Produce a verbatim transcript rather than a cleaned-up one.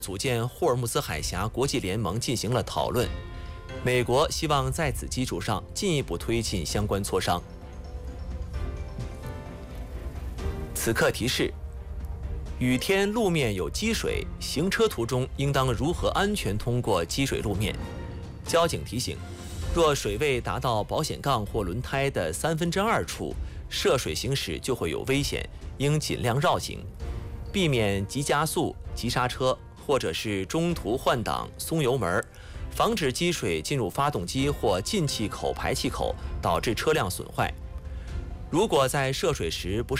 组建霍尔木兹海峡国际联盟进行了讨论。美国希望在此基础上进一步推进相关磋商。此刻提示：雨天路面有积水，行车途中应当如何安全通过积水路面？交警提醒：若水位达到保险杠或轮胎的三分之二处，涉水行驶就会有危险，应尽量绕行，避免急加速、急刹车，或者是中途换挡、松油门，防止积水进入发动机或进气口、排气口，导致车辆损坏。如果在涉水时不